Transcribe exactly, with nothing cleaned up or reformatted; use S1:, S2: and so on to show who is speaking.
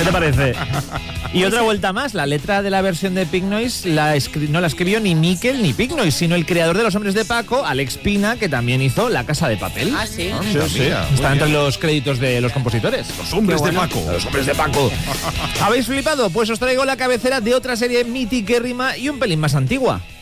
S1: te parece? Y otra vuelta más, la letra de la versión de Pink Noise la escri- no la escribió ni Miquel ni Pink Noise, sino el creador de Los Hombres de Paco, Alex Pina, que también hizo La Casa de Papel.
S2: Ah, sí.
S3: Ah,
S1: Sí,
S3: mira,
S1: sí.
S3: mira, muy
S1: Está entre
S3: bien.
S1: los créditos de los compositores.
S3: Los Hombres
S1: Qué
S3: de
S1: bueno.
S3: Paco.
S1: Los Hombres de Paco. ¿Habéis flipado? Pues os traigo la cabecera de otra serie mitiquérrima y un pelín más antigua.